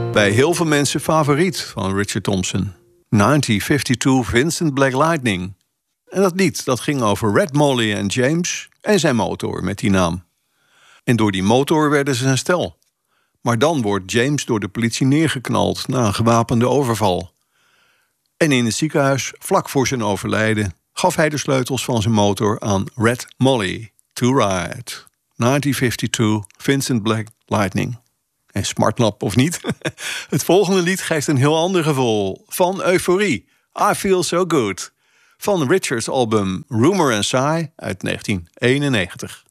Bij heel veel mensen favoriet van Richard Thompson. 1952 Vincent Black Lightning. En dat lied dat ging over Red Molly en James en zijn motor met die naam. En door die motor werden ze een stel. Maar dan wordt James door de politie neergeknald na een gewapende overval. En in het ziekenhuis, vlak voor zijn overlijden, gaf hij de sleutels van zijn motor aan Red Molly to ride. 1952 Vincent Black Lightning. En smartlap of niet? Het volgende lied geeft een heel ander gevoel. Van euforie. I Feel So Good. Van Richards' album Rumor and Sigh uit 1991.